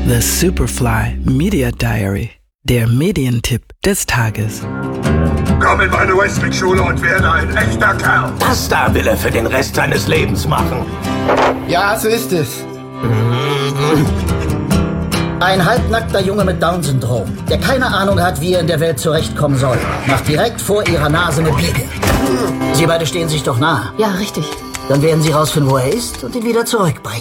The Superfly Media Diary, der Medientipp des Tages. Komm in meine Wrestling-Schule und werde ein echter Kerl. Das da will er für den Rest seines Lebens machen. Ja, so ist es. Ein halbnackter Junge mit Down-Syndrom, der keine Ahnung hat, wie er in der Welt zurechtkommen soll, macht direkt vor ihrer Nase eine Biege. Sie beide stehen sich doch nahe. Ja, richtig. Dann werden sie rausfinden, wo er ist und ihn wieder zurückbringen.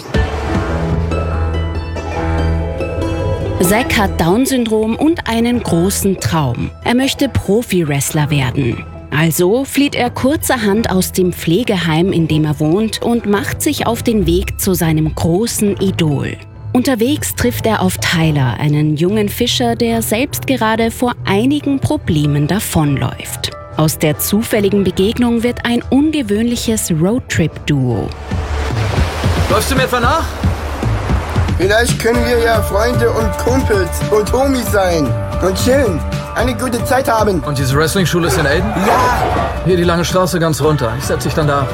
Zack hat Down-Syndrom und einen großen Traum. Er möchte Profi-Wrestler werden. Also flieht er kurzerhand aus dem Pflegeheim, in dem er wohnt, und macht sich auf den Weg zu seinem großen Idol. Unterwegs trifft er auf Tyler, einen jungen Fischer, der selbst gerade vor einigen Problemen davonläuft. Aus der zufälligen Begegnung wird ein ungewöhnliches Roadtrip-Duo. Läufst du mir etwa nach? Vielleicht können wir ja Freunde und Kumpels und Homies sein und chillen, eine gute Zeit haben. Und diese Wrestling-Schule ist in Aden? Ja! Hier die lange Straße ganz runter. Ich setze dich dann da ab.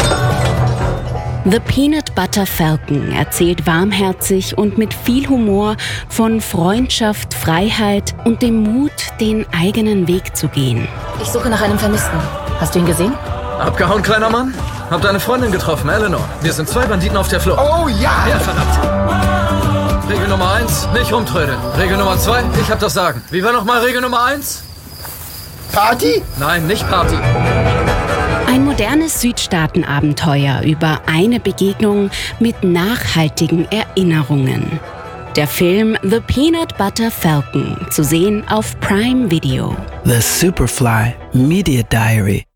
The Peanut Butter Falcon erzählt warmherzig und mit viel Humor von Freundschaft, Freiheit und dem Mut, den eigenen Weg zu gehen. Ich suche nach einem Vermissten. Hast du ihn gesehen? Abgehauen, kleiner Mann? Hab deine Freundin getroffen, Eleanor. Wir sind 2 Banditen auf der Flucht. Oh ja! Ja, verdammt. Regel Nummer 1, nicht rumtrödeln. Regel Nummer 2, ich hab das Sagen. Wie war nochmal Regel Nummer 1? Party? Nein, nicht Party. Ein modernes Südstaaten-Abenteuer über eine Begegnung mit nachhaltigen Erinnerungen. Der Film The Peanut Butter Falcon, zu sehen auf Prime Video. The Superfly Media Diary.